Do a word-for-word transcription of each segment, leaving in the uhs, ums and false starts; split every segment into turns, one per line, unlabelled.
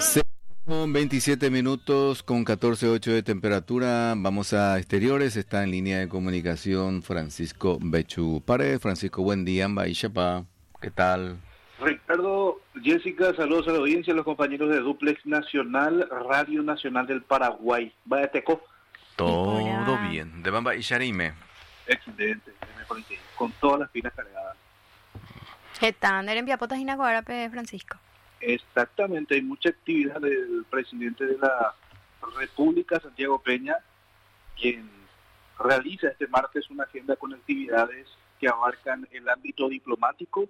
Con veintisiete minutos con catorce punto ocho de temperatura, vamos a exteriores, está en línea de comunicación Francisco Bechu Pared. Francisco, buen día, Baishapa, ¿qué tal?
Ricardo, Jessica, saludos a la audiencia, a los compañeros de Duplex Nacional, Radio Nacional del Paraguay. Vaya teco.
Todo
Hola.
bien, de Bamba y Sharime.
Excelente, con todas las pilas cargadas.
¿Qué tal? ¿Eres Piapotas y Naguarape, Francisco?
Exactamente, hay mucha actividad del presidente de la República, Santiago Peña, quien realiza este martes una agenda con actividades que abarcan el ámbito diplomático,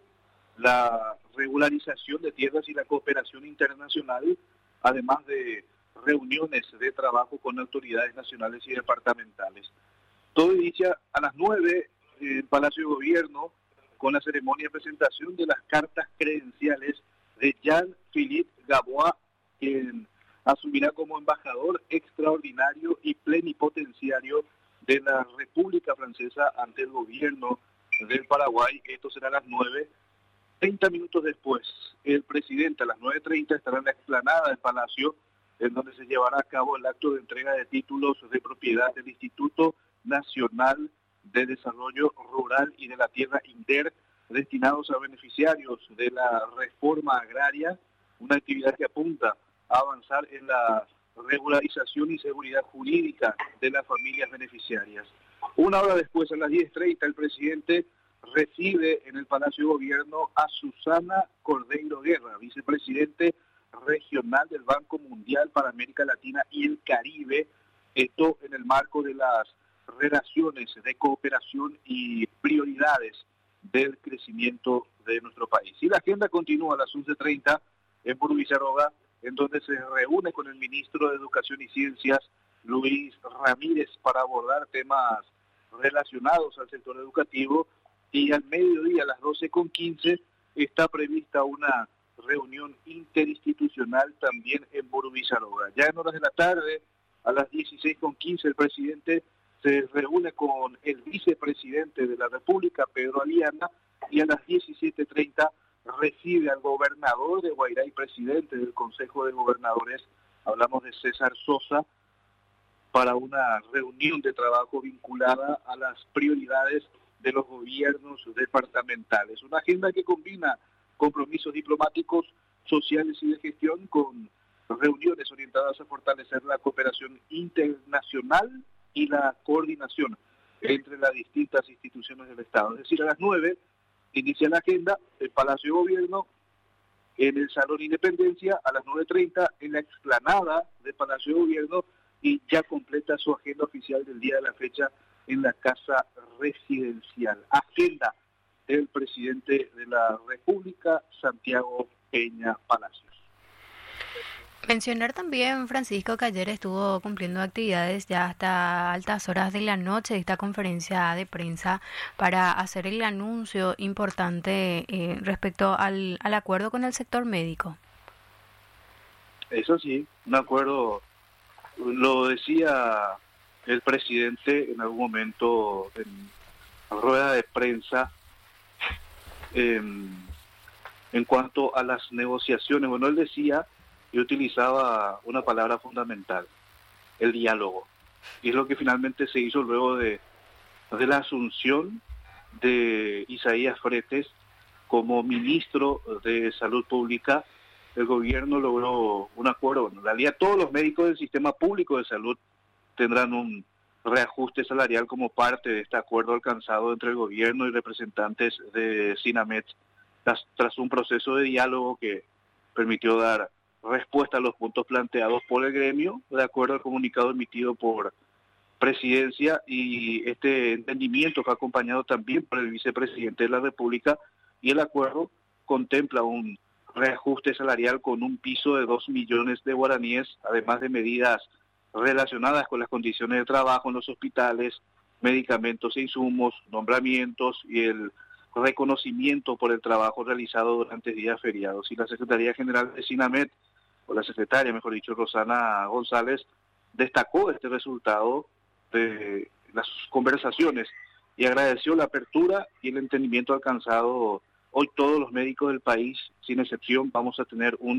la regularización de tierras y la cooperación internacional, además de reuniones de trabajo con autoridades nacionales y departamentales. Todo inicia a las nueve en el Palacio de Gobierno con la ceremonia de presentación de las cartas credenciales de Jean-Philippe Gabois, quien asumirá como embajador extraordinario y plenipotenciario de la República Francesa ante el gobierno del Paraguay. Esto será a las nueve. treinta minutos después, el presidente a las nueve treinta estará en la explanada del Palacio, en donde se llevará a cabo el acto de entrega de títulos de propiedad del Instituto Nacional de Desarrollo Rural y de la Tierra INDER, destinados a beneficiarios de la reforma agraria, una actividad que apunta a avanzar en la regularización y seguridad jurídica de las familias beneficiarias. Una hora después, a las diez treinta, el presidente recibe en el Palacio de Gobierno a Susana Cordeiro Guerra, vicepresidente regional del Banco Mundial para América Latina y el Caribe, esto en el marco de las relaciones de cooperación y prioridades del crecimiento de nuestro país. Y la agenda continúa a las once treinta en Burubizarroga, en donde se reúne con el ministro de Educación y Ciencias, Luis Ramírez, para abordar temas relacionados al sector educativo, y al mediodía, a las doce con quince, está prevista una reunión interinstitucional también en Burubizarroga. Ya en horas de la tarde, a las dieciséis con quince, el presidente se reúne con el vicepresidente de la República, Pedro Aliana, y a las diecisiete treinta recibe al gobernador de Guairá y presidente del Consejo de Gobernadores, hablamos de César Sosa, para una reunión de trabajo vinculada a las prioridades de los gobiernos departamentales. Una agenda que combina compromisos diplomáticos, sociales y de gestión con reuniones orientadas a fortalecer la cooperación internacional y la coordinación entre las distintas instituciones del Estado. Es decir, a las nueve inicia la agenda, el Palacio de Gobierno, en el Salón Independencia, a las nueve treinta en la explanada del Palacio de Gobierno, y ya completa su agenda oficial del día de la fecha en la Casa Residencial. Agenda del presidente de la República, Santiago Peña Palacios.
Mencionar también, Francisco, que ayer estuvo cumpliendo actividades ya hasta altas horas de la noche de esta conferencia de prensa para hacer el anuncio importante eh, respecto al, al acuerdo con el sector médico.
Eso sí, un acuerdo, lo decía el presidente en algún momento en rueda de prensa, eh, en cuanto a las negociaciones. Bueno, él decía y utilizaba una palabra fundamental, el diálogo. Y es lo que finalmente se hizo luego de, de la asunción de Isaías Fretes como ministro de Salud Pública. El gobierno logró un acuerdo. Bueno, en realidad todos los médicos del sistema público de salud tendrán un reajuste salarial como parte de este acuerdo alcanzado entre el gobierno y representantes de SINAMED, tras, tras un proceso de diálogo que permitió dar respuesta a los puntos planteados por el gremio, de acuerdo al comunicado emitido por Presidencia, y este entendimiento fue acompañado también por el vicepresidente de la República, y el acuerdo contempla un reajuste salarial con un piso de dos millones de guaraníes, además de medidas relacionadas con las condiciones de trabajo en los hospitales, medicamentos e insumos, nombramientos y el reconocimiento por el trabajo realizado durante días feriados. Y la Secretaría General de SINAMED, o la secretaria, mejor dicho, Rosana González, destacó este resultado de las conversaciones y agradeció la apertura y el entendimiento alcanzado. Hoy todos los médicos del país, sin excepción, vamos a tener un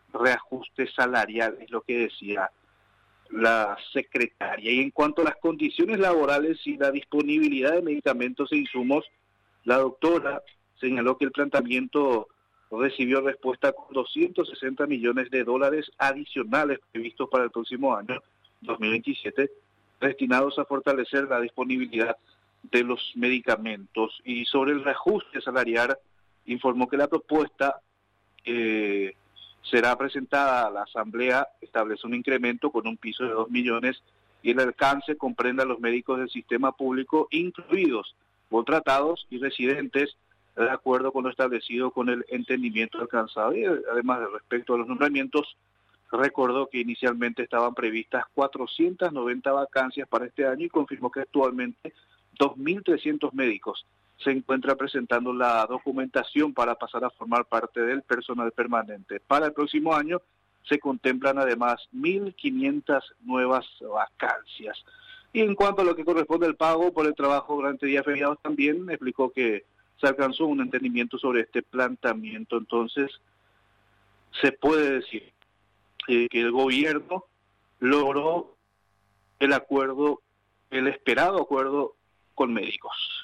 reajuste salarial, es lo que decía la secretaria. Y en cuanto a las condiciones laborales y la disponibilidad de medicamentos e insumos, la doctora señaló que el planteamiento recibió respuesta con doscientos sesenta millones de dólares adicionales previstos para el próximo año, dos mil veintisiete, destinados a fortalecer la disponibilidad de los medicamentos. Y sobre el reajuste salarial, informó que la propuesta eh, será presentada a la Asamblea, establece un incremento con un piso de dos millones y el alcance comprende a los médicos del sistema público, incluidos contratados y residentes, de acuerdo con lo establecido con el entendimiento alcanzado. Y además, de respecto a los nombramientos, recordó que inicialmente estaban previstas cuatrocientas noventa vacancias para este año y confirmó que actualmente dos mil trescientos médicos se encuentran presentando la documentación para pasar a formar parte del personal permanente. Para el próximo año se contemplan además mil quinientas nuevas vacancias. Y en cuanto a lo que corresponde al pago por el trabajo durante días feriados, también explicó que se alcanzó un entendimiento sobre este planteamiento. Entonces, se puede decir eh, que el gobierno logró el acuerdo, el esperado acuerdo con médicos.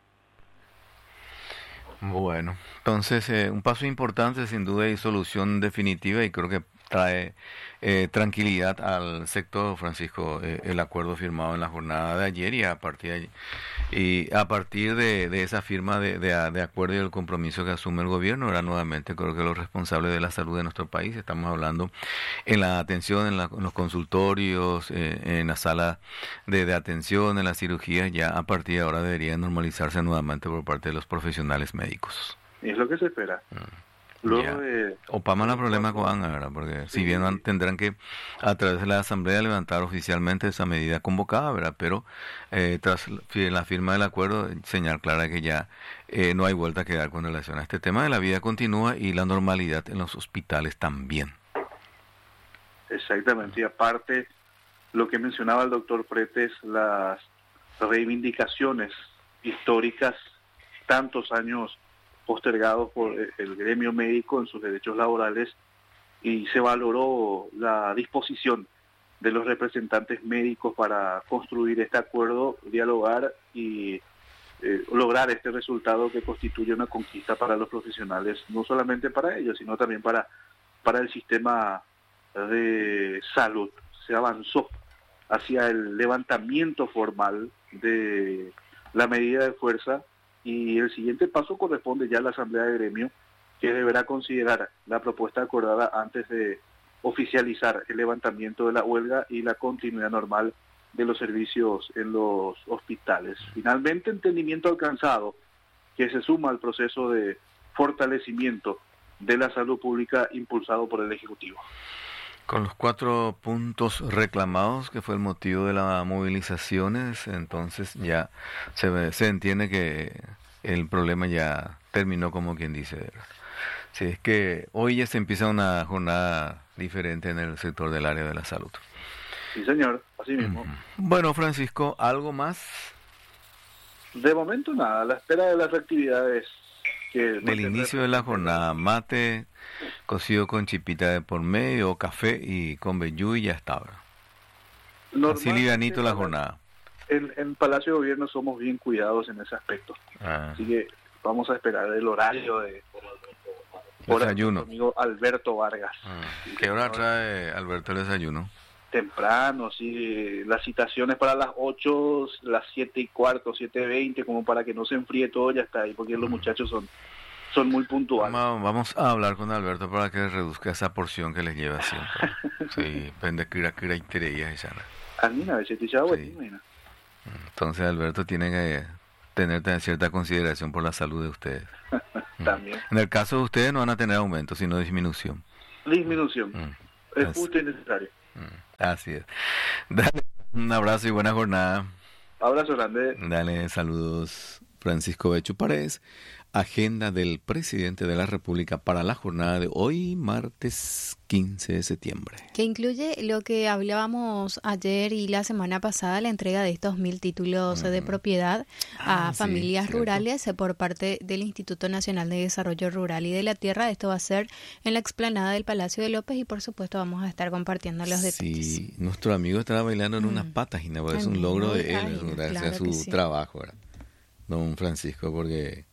Bueno, entonces eh, un paso importante sin duda y solución definitiva, y creo que trae eh, tranquilidad al sector, Francisco, eh, el acuerdo firmado en la jornada de ayer y a partir de, y a partir de, de esa firma de, de, de acuerdo y el compromiso que asume el gobierno, ahora nuevamente creo que los responsables de la salud de nuestro país, estamos hablando en la atención, en, la, en los consultorios, eh, en la sala de, de atención, en las cirugías, ya a partir de ahora debería normalizarse nuevamente por parte de los profesionales médicos.
Es lo que se espera.
Mm.
Luego de...
Opama no problema con Ana, ¿verdad? Porque sí. Si bien van, tendrán que a través de la Asamblea levantar oficialmente esa medida convocada, ¿verdad? Pero eh, tras la firma del acuerdo, señal clara que ya eh, no hay vuelta a quedar con relación a este tema. De la vida continúa y la normalidad en los hospitales también.
Exactamente, y aparte lo que mencionaba el doctor Pretes, las reivindicaciones históricas, tantos años postergados por el gremio médico en sus derechos laborales, y se valoró la disposición de los representantes médicos para construir este acuerdo, dialogar y eh, lograr este resultado que constituye una conquista para los profesionales, no solamente para ellos, sino también para, para el sistema de salud. Se avanzó hacia el levantamiento formal de la medida de fuerza, y el siguiente paso corresponde ya a la Asamblea de Gremio, que deberá considerar la propuesta acordada antes de oficializar el levantamiento de la huelga y la continuidad normal de los servicios en los hospitales. Finalmente, entendimiento alcanzado que se suma al proceso de fortalecimiento de la salud pública impulsado por el Ejecutivo.
Con los cuatro puntos reclamados, que fue el motivo de las movilizaciones, entonces ya se, ve, se entiende que el problema ya terminó, como quien dice. Si es que hoy ya se empieza una jornada diferente en el sector del área de la salud.
Sí, señor, así mismo.
Uh-huh. Bueno, Francisco, ¿algo más?
De momento nada, a la espera de las actividades. Que
del inicio de la jornada, mate cocido con chipita de por medio, café y con vellú y ya estaba. Así livianito la jornada.
En, en Palacio de Gobierno somos bien cuidados en ese aspecto. Ah. Así que vamos a esperar el horario de
por desayuno.
Amigo Alberto Vargas.
Ah. ¿Qué hora trae Alberto el desayuno?
Temprano, sí, las citaciones para las ocho, las siete y cuarto, siete veinte, como para que no se enfríe todo, ya está ahí, porque los muchachos son son muy puntuales.
Vamos, vamos a hablar con Alberto para que reduzca esa porción que les lleva siempre. Sí, pende kira kira intereya esa.
Almina, a veces te llamo,
entonces Alberto tiene que tener cierta consideración por la salud de ustedes.
También.
En el caso de ustedes no van a tener aumento, sino disminución.
Disminución. Mm. Es justo y necesario.
Así es. Dale un abrazo y buena jornada.
Abrazo grande.
Dale, saludos. Francisco Bechu Paredes. agenda del presidente de la República para la jornada de hoy, martes quince de septiembre.
Que incluye lo que hablábamos ayer y la semana pasada, la entrega de estos mil títulos mm. de propiedad a ah, familias sí, rurales por parte del Instituto Nacional de Desarrollo Rural y de la Tierra. Esto va a ser en la explanada del Palacio de López y por supuesto vamos a estar compartiendo los detalles.
Sí, nuestro amigo estará bailando en mm. unas patas, Gina, porque es un logro de él, ay, gracias claro a su sí. trabajo, ¿verdad? Don Francisco, porque...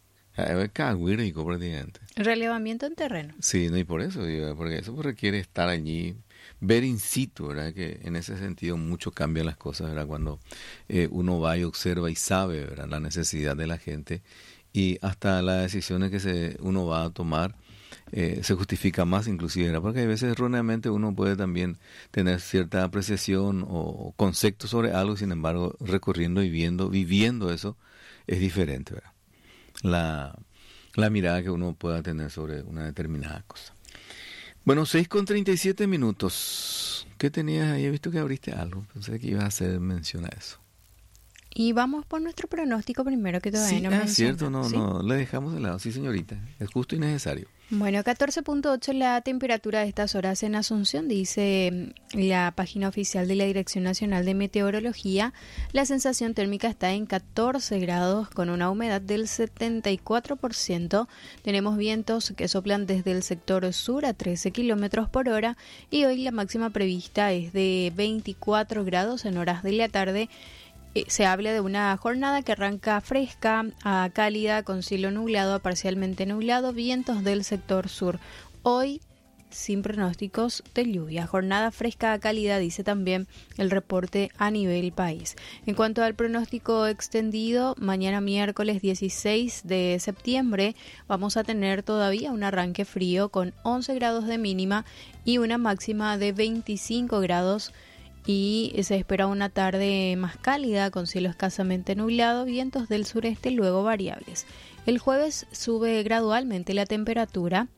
relevamiento en terreno.
Sí, no, y por eso, porque eso requiere estar allí, ver in situ, ¿verdad? Que en ese sentido mucho cambian las cosas, ¿verdad? Cuando eh, uno va y observa y sabe, ¿verdad? La necesidad de la gente y hasta las decisiones que se uno va a tomar eh, se justifica más inclusive, ¿verdad? Porque a veces erróneamente uno puede también tener cierta apreciación o concepto sobre algo, sin embargo, recorriendo y viendo, viviendo eso es diferente, ¿verdad? La, la mirada que uno pueda tener sobre una determinada cosa. Bueno, seis con treinta y siete minutos. ¿Qué tenías ahí? He visto que abriste algo. Pensé que ibas a hacer mención a eso.
Y vamos por nuestro pronóstico primero, que todavía
sí,
no
es
menciona.
cierto, no,
¿Sí?
no, le dejamos de lado. Sí, señorita, es justo y necesario.
Bueno, catorce punto ocho la temperatura de estas horas en Asunción, dice la página oficial de la Dirección Nacional de Meteorología. La sensación térmica está en catorce grados con una humedad del setenta y cuatro por ciento. Tenemos vientos que soplan desde el sector sur a trece kilómetros por hora y hoy la máxima prevista es de veinticuatro grados en horas de la tarde. Se habla de una jornada que arranca fresca a cálida con cielo nublado a parcialmente nublado, vientos del sector sur. Hoy sin pronósticos de lluvia. Jornada fresca a cálida, dice también el reporte a nivel país. En cuanto al pronóstico extendido, mañana miércoles dieciséis de septiembre vamos a tener todavía un arranque frío con once grados de mínima y una máxima de veinticinco grados. Y se espera una tarde más cálida con cielo escasamente nublado, vientos del sureste luego variables. El jueves sube gradualmente la temperatura,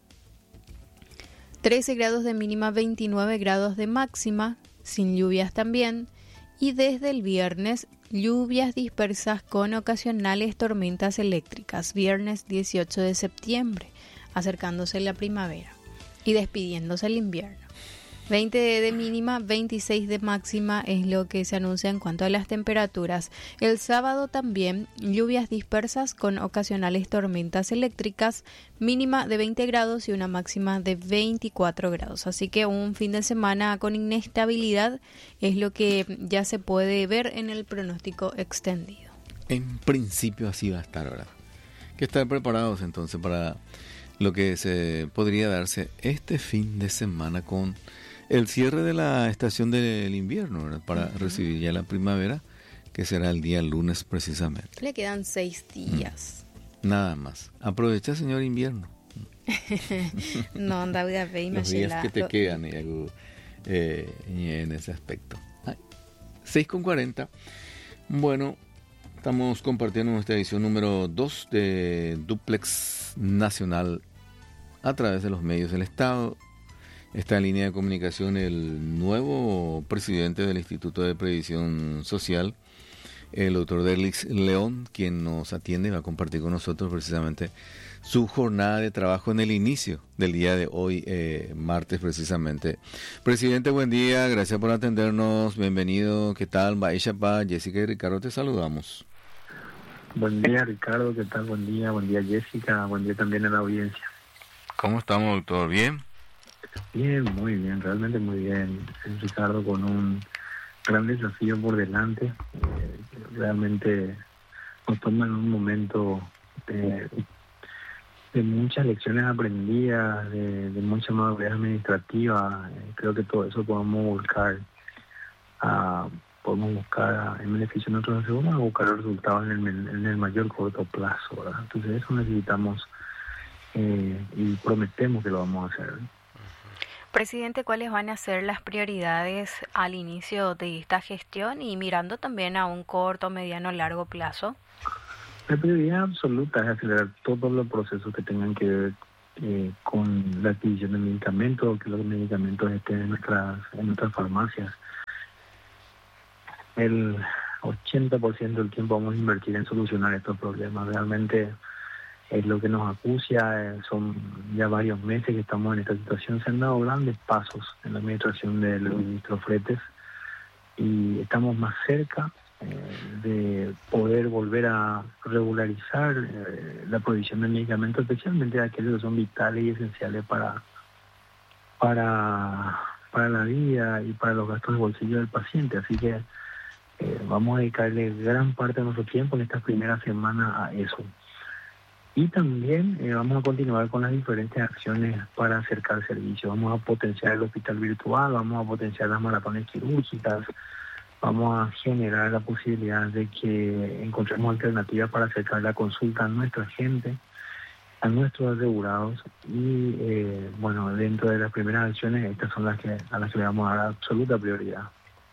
trece grados de mínima, veintinueve grados de máxima, sin lluvias también. Y desde el viernes, lluvias dispersas con ocasionales tormentas eléctricas. Viernes dieciocho de septiembre, acercándose la primavera y despidiéndose el invierno. veinte de mínima, veintiséis de máxima es lo que se anuncia en cuanto a las temperaturas. El sábado también lluvias dispersas con ocasionales tormentas eléctricas, mínima de veinte grados y una máxima de veinticuatro grados. Así que un fin de semana con inestabilidad es lo que ya se puede ver en el pronóstico extendido.
En principio así va a estar, ¿verdad? Que estar preparados entonces para lo que se podría darse este fin de semana con el cierre de la estación del invierno, ¿verdad? Para uh-huh. recibir ya la primavera, que será el día lunes precisamente.
Le quedan seis días.
Mm. Nada más. Aprovecha, señor invierno.
No, anda a ver,
los días que te quedan eh, en ese aspecto. Ay, seis con cuarenta. Bueno, estamos compartiendo nuestra edición número dos de Duplex Nacional a través de los medios del Estado. Está en línea de comunicación el nuevo presidente del Instituto de Previsión Social, el doctor Derlix León, quien nos atiende y va a compartir con nosotros precisamente su jornada de trabajo en el inicio del día de hoy, eh, martes precisamente. Presidente, buen día, gracias por atendernos, bienvenido, ¿qué tal? Baishapa, Jessica y Ricardo, te saludamos.
Buen día, Ricardo, ¿qué tal? Buen día, buen día, Jessica, buen día también a la audiencia.
¿Cómo estamos, doctor? ¿Bien?
Bien, muy bien, realmente muy bien, Ricardo, con un gran desafío por delante. Eh, realmente nos toma en un momento de, de muchas lecciones aprendidas, de, de mucha madurez administrativa. Eh, creo que todo eso podemos volcar a, podemos buscar en beneficio de nuestros vamos a buscar los resultados en el, en el mayor corto plazo, ¿verdad? Entonces eso necesitamos eh, y prometemos que lo vamos a hacer.
Presidente, ¿cuáles van a ser las prioridades al inicio de esta gestión y mirando también a un corto, mediano, largo plazo?
La prioridad absoluta es acelerar todos los procesos que tengan que ver eh, con la adquisición de medicamentos, que los medicamentos estén en nuestras, en nuestras farmacias. El ochenta por ciento del tiempo vamos a invertir en solucionar estos problemas. Realmente es lo que nos acucia. Eh, son ya varios meses que estamos en esta situación. Se han dado grandes pasos en la administración del ministro Fretes y estamos más cerca eh, de poder volver a regularizar eh, la provisión de medicamentos, especialmente de aquellos que son vitales y esenciales para, para, para la vida y para los gastos de bolsillo del paciente. Así que eh, vamos a dedicarle gran parte de nuestro tiempo en estas primeras semanas a eso. Y también eh, vamos a continuar con las diferentes acciones para acercar servicios. Vamos a potenciar el hospital virtual, vamos a potenciar las maratones quirúrgicas, vamos a generar la posibilidad de que encontremos alternativas para acercar la consulta a nuestra gente, a nuestros asegurados. Y eh, bueno, dentro de las primeras acciones, estas son las que a las que le vamos a dar absoluta prioridad.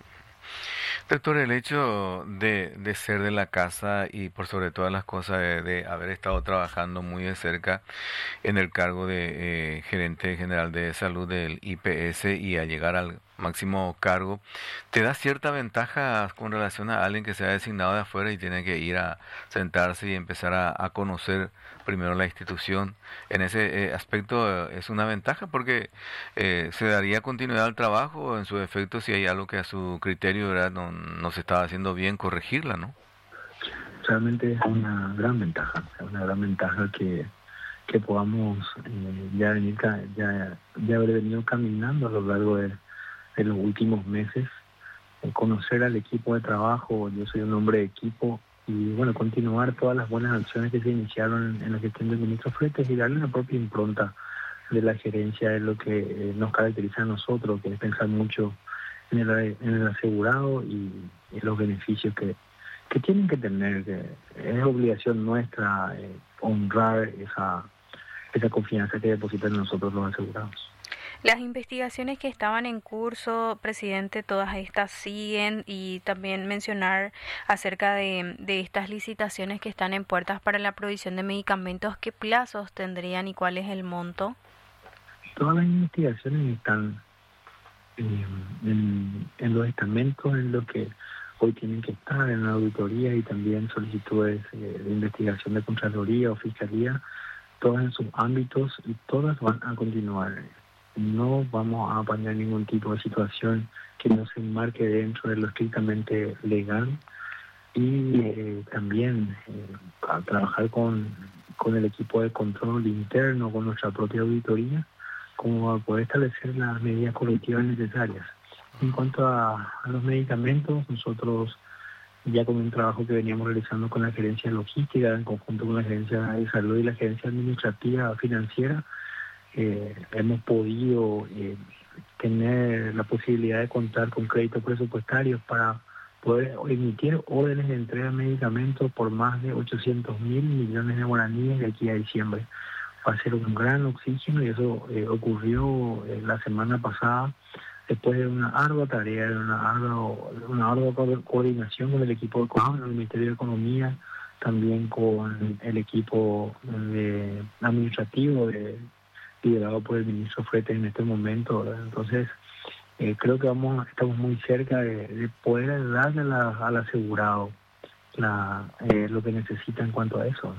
Doctor, el hecho de, de ser de la casa y por sobre todas las cosas de, de haber estado trabajando muy de cerca en el cargo de eh, gerente general de salud del I P S y a llegar al máximo cargo, ¿te da cierta ventaja con relación a alguien que se ha designado de afuera y tiene que ir a sentarse y empezar a, a conocer primero la institución? En ese eh, aspecto eh, es una ventaja porque eh, se daría continuidad al trabajo, en su defecto si hay algo que a su criterio, ¿verdad?, no, no se estaba haciendo bien, corregirla, ¿no?
Realmente es una gran ventaja, es una gran ventaja que que podamos eh, ya venir ya, ya haber venido caminando a lo largo de de los últimos meses, eh, conocer al equipo de trabajo. Yo soy un hombre de equipo y bueno, continuar todas las buenas acciones que se iniciaron en, en la gestión del ministro Fretes y darle una propia impronta de la gerencia es lo que eh, nos caracteriza a nosotros, que es pensar mucho en el, en el asegurado y, y los beneficios que, que tienen que tener, que es obligación nuestra eh, honrar esa, esa confianza que depositan en nosotros los asegurados.
Las investigaciones que estaban en curso, presidente, todas estas siguen, y también mencionar acerca de, de estas licitaciones que están en puertas para la provisión de medicamentos, ¿qué plazos tendrían y cuál es el monto?
Todas las investigaciones están eh, en, en los estamentos en lo que hoy tienen que estar, en la auditoría y también solicitudes eh, de investigación de Contraloría o Fiscalía, todas en sus ámbitos y todas van a continuar. No vamos a apañar ningún tipo de situación que no se enmarque dentro de lo estrictamente legal y eh, también eh, a trabajar con, con el equipo de control interno, con nuestra propia auditoría, como a poder establecer las medidas correctivas necesarias. En cuanto a, a los medicamentos, nosotros ya con un trabajo que veníamos realizando con la gerencia logística, en conjunto con la gerencia de salud y la gerencia administrativa financiera, Eh, hemos podido eh, tener la posibilidad de contar con créditos presupuestarios para poder emitir órdenes de entrega de medicamentos por más de ochocientos mil millones de guaraníes de aquí a diciembre. Va a ser un gran oxígeno y eso eh, ocurrió eh, la semana pasada después de una ardua tarea, de una ardua, una ardua co- coordinación con el equipo de con el Ministerio de Economía, también con el equipo de administrativo de liderado por el ministro Fretes en este momento, ¿verdad? Entonces eh, creo que vamos estamos muy cerca de, de poder darle a la, al asegurado la, eh, lo que necesita en cuanto a eso.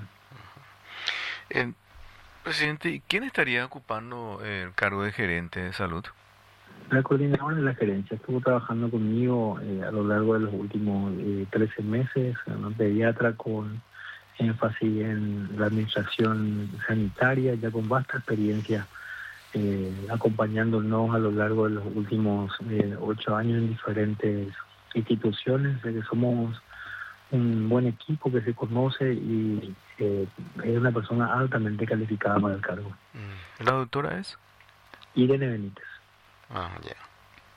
Eh, presidente, ¿quién estaría ocupando el cargo de gerente de salud?
La coordinadora de la gerencia estuvo trabajando conmigo eh, a lo largo de los últimos eh, trece meses, una pediatra con énfasis en la administración sanitaria, ya con vasta experiencia eh, acompañándonos a lo largo de los últimos eh, ocho años en diferentes instituciones. De que somos un buen equipo que se conoce y eh, es una persona altamente calificada para el cargo.
¿La doctora es?
Irene Benítez.
Ah, ya. Yeah.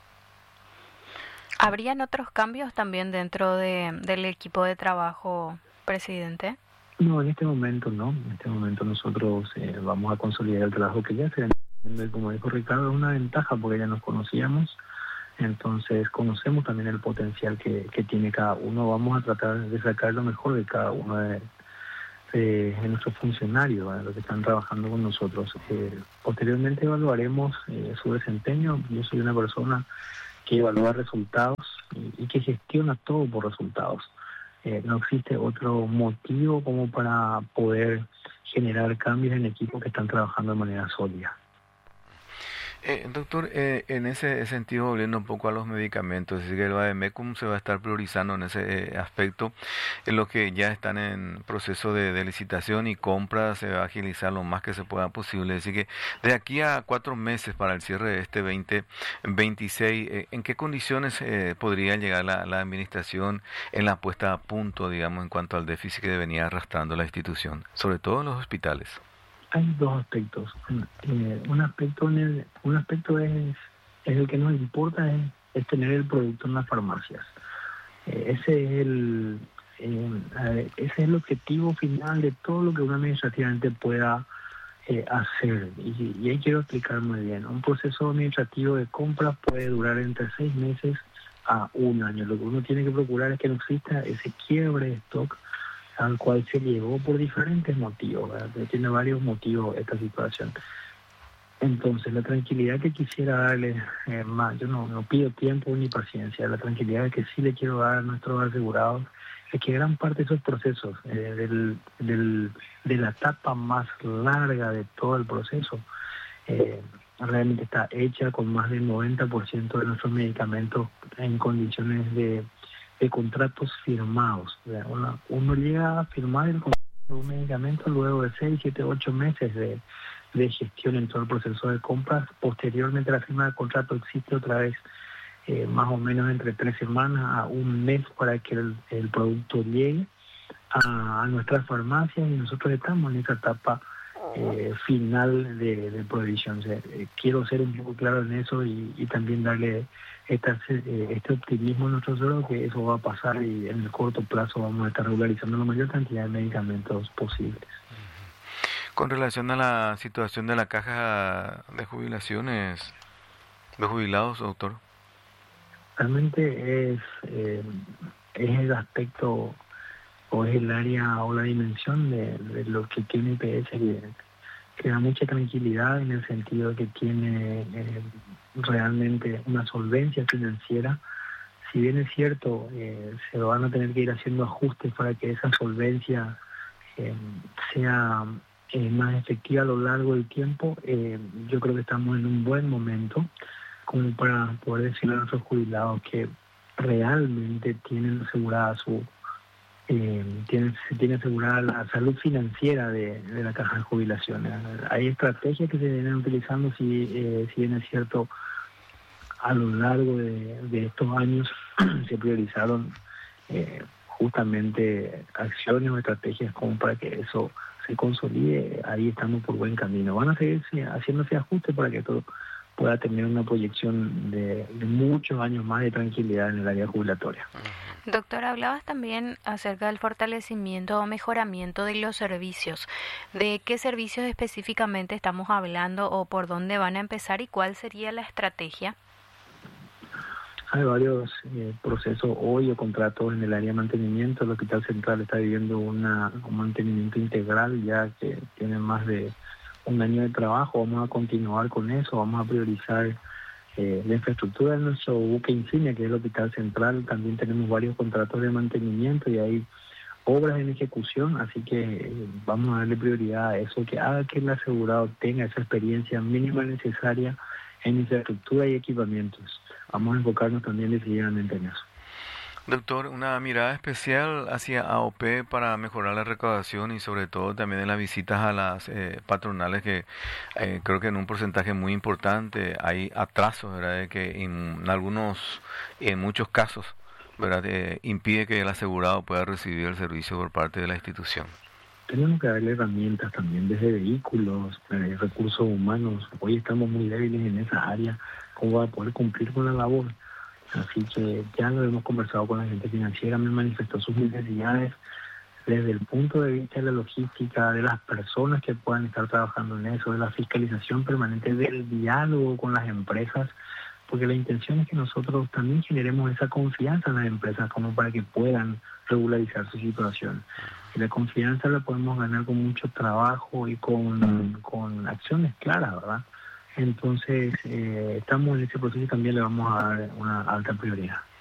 ¿Habrían otros cambios también dentro de, del equipo de trabajo, presidente?
No, en este momento no. En este momento nosotros eh, vamos a consolidar el trabajo que ya se ha. Como dijo Ricardo, es una ventaja porque ya nos conocíamos, entonces conocemos también el potencial que, que tiene cada uno. Vamos a tratar de sacar lo mejor de cada uno de, de, de nuestros funcionarios, ¿verdad?, los que están trabajando con nosotros. Eh, posteriormente evaluaremos eh, su desempeño. Yo soy una persona que evalúa resultados y, y que gestiona todo por resultados. eh, no existe otro motivo como para poder generar cambios en equipos que están trabajando de manera sólida.
Eh, doctor, eh, en ese sentido, volviendo un poco a los medicamentos, es decir, que el Vademecum se va a estar priorizando en ese eh, aspecto, en los que ya están en proceso de, de licitación y compra, se va a agilizar lo más que se pueda posible. Así que de aquí a cuatro meses para el cierre de este veinte veintiséis, eh, ¿en qué condiciones eh, podría llegar la, la administración en la puesta a punto, digamos, en cuanto al déficit que venía arrastrando la institución, sobre todo en los hospitales?
Hay dos aspectos. Eh, un aspecto en el, un aspecto es, es el que nos importa es, es tener el producto en las farmacias. Eh, ese es el eh, ese es el objetivo final de todo lo que uno administrativamente pueda eh, hacer. Y, y ahí quiero explicar muy bien. Un proceso administrativo de compra puede durar entre seis meses a un año. Lo que uno tiene que procurar es que no exista ese quiebre de stock al cual se llegó por diferentes motivos, ¿verdad? Tiene varios motivos esta situación. Entonces, la tranquilidad que quisiera darle, eh, más, yo no, no pido tiempo ni paciencia, la tranquilidad que sí le quiero dar a nuestros asegurados es que gran parte de esos procesos, eh, del, del, de la etapa más larga de todo el proceso, eh, realmente está hecha con más del noventa por ciento de nuestros medicamentos en condiciones de de contratos firmados. Uno, uno llega a firmar el contrato de un medicamento luego de seis, siete, ocho meses de, de gestión en todo el proceso de compras. Posteriormente a la firma del contrato existe otra vez eh, más o menos entre tres semanas a un mes para que el, el producto llegue a, a nuestras farmacias y nosotros estamos en esa etapa eh, final de, de provisión. O sea, eh, quiero ser un poco claro en eso y, y también darle Este, este optimismo en nuestro cerebro que eso va a pasar y en el corto plazo vamos a estar regularizando la mayor cantidad de medicamentos posibles.
Con relación a la situación de la caja de jubilaciones, de jubilados, doctor.
Realmente es, eh, es el aspecto o es el área o la dimensión de, de lo que tiene I P S que, que da mucha tranquilidad en el sentido de que tiene eh, realmente una solvencia financiera. Si bien es cierto, eh, se van a tener que ir haciendo ajustes para que esa solvencia eh, sea eh, más efectiva a lo largo del tiempo, eh, yo creo que estamos en un buen momento como para poder decirle a nuestros jubilados que realmente tienen asegurada su eh, tienen, se tiene asegurada la salud financiera de, de la caja de jubilaciones. Hay estrategias que se vienen utilizando, si, eh, si bien es cierto, a lo largo de, de estos años se priorizaron eh, justamente acciones o estrategias como para que eso se consolide. Ahí estamos por buen camino. Van a seguir haciéndose ajustes para que esto pueda tener una proyección de, de muchos años más de tranquilidad en el área jubilatoria.
Doctor, hablabas también acerca del fortalecimiento o mejoramiento de los servicios. ¿De qué servicios específicamente estamos hablando o por dónde van a empezar y cuál sería la estrategia?
Hay varios eh, procesos hoy o contratos en el área de mantenimiento. El Hospital Central está viviendo una, un mantenimiento integral ya que tiene más de un año de trabajo. Vamos a continuar con eso, vamos a priorizar eh, la infraestructura de nuestro buque insignia, que es el Hospital Central. También tenemos varios contratos de mantenimiento y hay obras en ejecución, así que eh, vamos a darle prioridad a eso, que haga que el asegurado tenga esa experiencia mínima necesaria en infraestructura y equipamientos. Vamos a enfocarnos también decididamente en eso.
Doctor, una mirada especial hacia A O P para mejorar la recaudación y sobre todo también en las visitas a las eh, patronales que eh, creo que en un porcentaje muy importante hay atrasos, ¿verdad? De que en algunos, en muchos casos, ¿verdad? Eh, impide que el asegurado pueda recibir el servicio por parte de la institución.
Tenemos que darle herramientas también desde vehículos, eh, recursos humanos. Hoy estamos muy débiles en esa área, cómo va a poder cumplir con la labor. Así que ya lo hemos conversado con la gente financiera, me manifestó sus necesidades desde el punto de vista de la logística, de las personas que puedan estar trabajando en eso, de la fiscalización permanente, del diálogo con las empresas, porque la intención es que nosotros también generemos esa confianza en las empresas como para que puedan regularizar su situación. Y la confianza la podemos ganar con mucho trabajo y con, con acciones claras, ¿verdad? Entonces, eh, estamos en ese proceso y también le vamos a dar una alta prioridad.